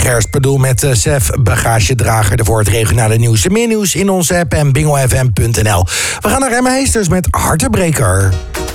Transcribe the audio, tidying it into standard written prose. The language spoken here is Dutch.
Gerst bedoel met Sef Bagagedrager voor het regionale nieuws. En meer nieuws in onze app en bingofm.nl. We gaan naar Emma Heesters met Hartebreker.